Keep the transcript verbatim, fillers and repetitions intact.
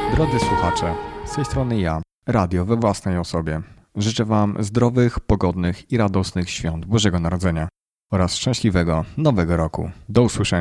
Drodzy słuchacze, z tej strony ja, radio we własnej osobie. Życzę Wam zdrowych, pogodnych i radosnych świąt Bożego Narodzenia oraz szczęśliwego Nowego Roku. Do usłyszenia.